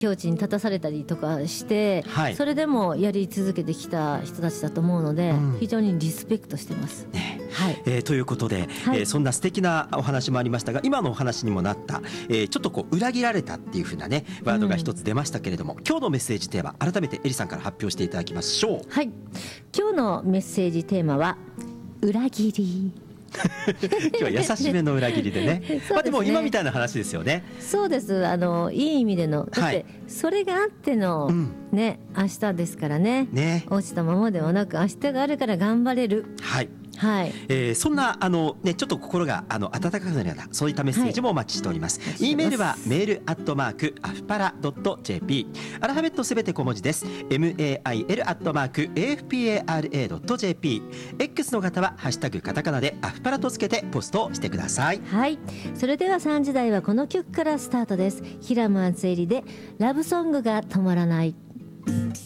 境地に立たされたりとかして、 はい、 それでもやり続けてきた人たちだと思うので、非常にリスペクトしてます、 ね。 はい、 ということで、 はい、 そんな素敵なお話もありましたが、今のお話にもなった、ちょっとこう裏切られたっていう風なねワードが一つ出ましたけれども、今日のメッセージテーマ改めてエリさんから発表していただきましょう。 はい、今日のメッセージテーマは裏切り今日は優しめの裏切りでねまあでも今みたいな話ですよね。 そうです。いい意味での、だってそれがあっての、ね、明日ですからね。落ちたままではなく明日があるから頑張れる。 はい、 はい、 そんなね、ちょっと心が温かくなるようなそういったメッセージもお待ちしております。E メールはメール@afpara.jp、 アルファベットすべて小文字です。 mail@afpara.jp。 X の方はハッシュタグカタカナでアフパラとつけてポストしてください。 はい、それでは3時台はこの曲からスタートです。平間敦恵里でラブソングが止まらない。